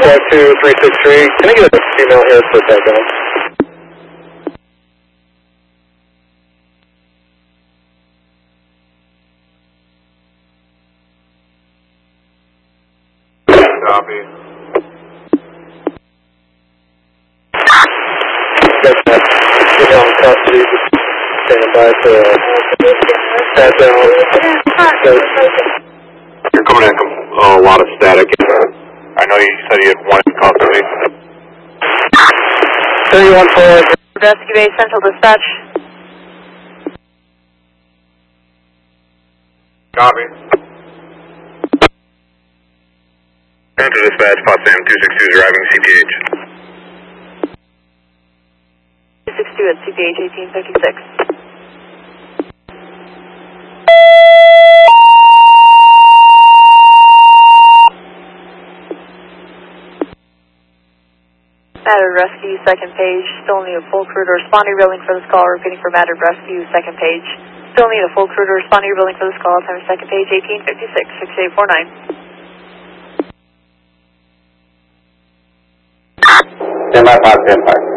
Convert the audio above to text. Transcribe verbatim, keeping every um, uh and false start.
Jet two three six three. Can I get a female here for that guy? Copy. That's that. Female in custody. Standing by for a pat down. You're coming in uh, a lot of static. I know you said you had one in custody. thirty-one four. Rescue Bay Central Dispatch. Copy. Central Dispatch, Potsdam two six two is arriving C P H. two six two at C P H eighteen fifty-six. Mattered Rescue, second page. Still need a full crew to respond to your building for this call. Repeating for Mattered Rescue, second page. Still need a full crew to respond to your building for this call. Time second page, eighteen fifty-six, six eight four nine. Stand by, Potsdam five.